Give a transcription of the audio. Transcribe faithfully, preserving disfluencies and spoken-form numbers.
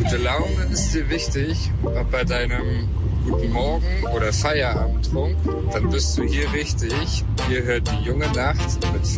Gute Laune ist dir wichtig, auch bei deinem Guten Morgen oder Feierabendtrunk, dann bist du hier richtig. Hier hört die junge Nacht mit